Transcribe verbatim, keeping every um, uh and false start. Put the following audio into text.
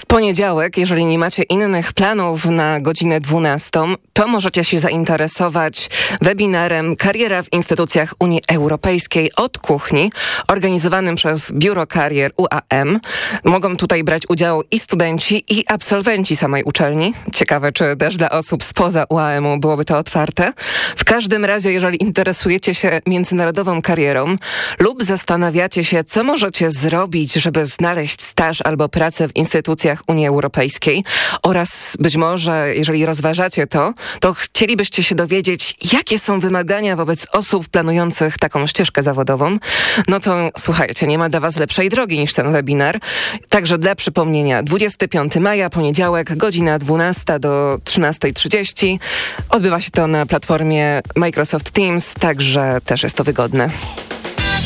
poniedziałek, jeżeli nie macie innych planów na godzinę dwunastą, to możecie się zainteresować webinarem Kariera w instytucjach Unii Europejskiej od kuchni, organizowanym przez Biuro Karier U A M. Mogą tutaj brać udział i studenci, i absolwenci samej uczelni. Ciekawe, czy też dla osób spoza U A M-u byłoby to otwarte. W każdym razie, jeżeli interesujecie się międzynarodową karierą lub zastanawiacie się, co możecie zrobić, żeby znaleźć staż albo pracę w instytucjach Unii Europejskiej oraz być może, jeżeli rozważacie to, to chcielibyście się dowiedzieć, jakie są wymagania wobec osób planujących taką ścieżkę zawodową, no to słuchajcie, nie ma dla was lepszej drogi niż ten webinar. Także dla przypomnienia, dwudziestego piątego maja, poniedziałek, godzina dwunasta do trzynastej trzydzieści. Odbywa się to na platformie Microsoft Teams, także też jest to wygodne.